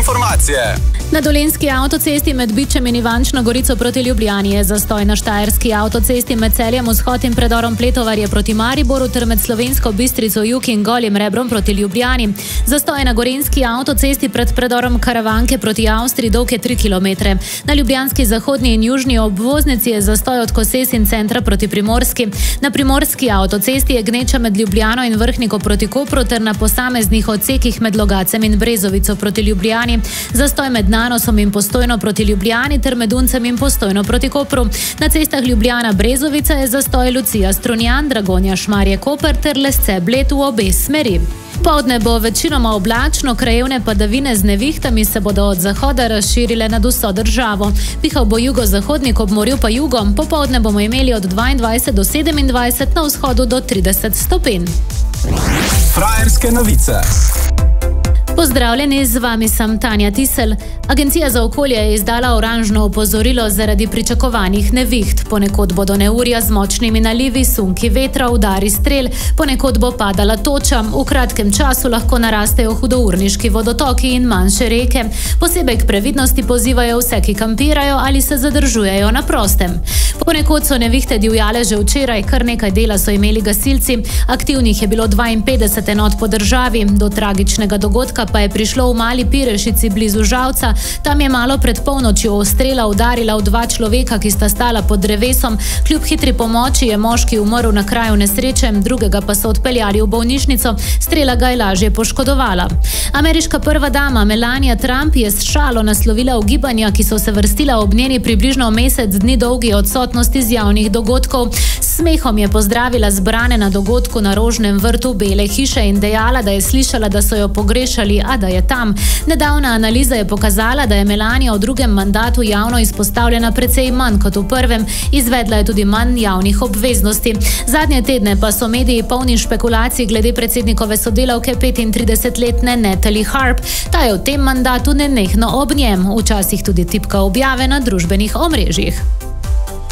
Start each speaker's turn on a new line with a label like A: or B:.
A: informacije.
B: Na dolenjski avtocesti med Bičem in Ivančno Gorico proti Ljubljani je zastoj. Na štajerski avtocesti med Celjem Vzhod in predorom Pletovarje proti Mariboru ter med Slovensko Bistrico jug in Golim Rebrom proti Ljubljani. Zastoj na gorenjski avtocesti pred predorom Karavanke proti Avstriji dolg je 3 km. Na ljubljanski zahodni in južni obvoznici je zastoj od Koses in centra proti Primorski. Na primorski avtocesti je gneča med Ljubljano in Vrhniko proti Kopru ter na posameznih odsekih med Logacem in Brezovico proti Ljubljani. Zastoj med Nanosom in Postojno proti Ljubljani ter med Uncem in Postojno proti Kopru. Na cestah Ljubljana-Brezovica je zastoj Lucija Strunjan, Dragonja Šmarje-Koper ter Lesce Bled v obe smeri. Poldne bo večinoma oblačno, krajevne padavine z nevihtami se bodo od zahoda razširile nad vso državo. Pihal bo jugozahodnik, ob morju pa jugom. Popoldne bomo imeli od 22 do 27, na vzhodu do 30 stopinj.
A: Frajerske novice.
B: Pozdravljeni, z vami sem Tanja Tisel. Agencija za okolje je izdala oranžno opozorilo zaradi pričakovanih neviht. Ponekod bodo neurja z močnimi nalivi, sunki vetra, udari strel, ponekod bo padala toča. V kratkem času lahko narastejo hudourniški vodotoki in manjše reke. Posebej k previdnosti pozivajo vse, ki kampirajo ali se zadržujejo na prostem. Ponekod so nevihte divjale že včeraj, kar nekaj dela so imeli gasilci. Aktivnih je bilo 52 enot po državi. Do tragičnega dogodka pa je prišlo v Mali Pirešici blizu Žalca. Tam je malo pred polnočjo strela udarila v 2 človeka, ki sta stala pod drevesom. Kljub hitri pomoči je moški umrl na kraju nesreče, drugega pa so odpeljali v bolnišnico. Strela ga je lažje poškodovala. Ameriška prva dama Melania Trump je s šalo naslovila ugibanja, ki so se vrstila ob njeni približno mesec dni dolgi odsotnosti z javnih dogodkov. S smehom je pozdravila zbrane na dogodku na Rožnem vrtu Bele hiše in dejala, da je slišala, da so jo pogrešali, a da je tam. Nedavna analiza je pokazala, da je Melania v drugem mandatu javno izpostavljena precej manj kot v prvem. Izvedla je tudi manj javnih obveznosti. Zadnje tedne pa so mediji polni špekulacij glede predsednikove sodelavke 35-letne Natalie Harp. Ta je v tem mandatu nenehno ob njem. Včasih tudi tipka objave na družbenih omrežjih.